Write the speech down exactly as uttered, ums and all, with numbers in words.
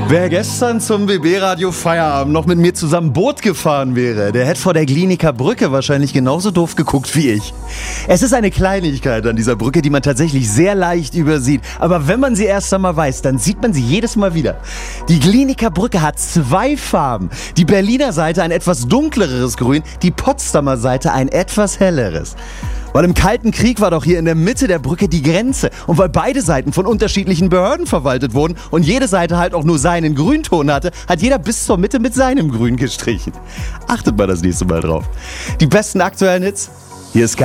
Wer gestern zum B B-Radio Feierabend noch mit mir zusammen Boot gefahren wäre, der hätte vor der Glienicke Brücke wahrscheinlich genauso doof geguckt wie ich. Es ist eine Kleinigkeit an dieser Brücke, die man tatsächlich sehr leicht übersieht. Aber wenn man sie erst einmal weiß, dann sieht man sie jedes Mal wieder. Die Glienicke Brücke hat zwei Farben. Die Berliner Seite ein etwas dunkleres Grün, die Potsdamer Seite ein etwas helleres. Weil im Kalten Krieg war doch hier in der Mitte der Brücke die Grenze. Und weil beide Seiten von unterschiedlichen Behörden verwaltet wurden und jede Seite halt auch nur seinen Grünton hatte, hat jeder bis zur Mitte mit seinem Grün gestrichen. Achtet mal das nächste Mal drauf. Die besten aktuellen Hits? Hier ist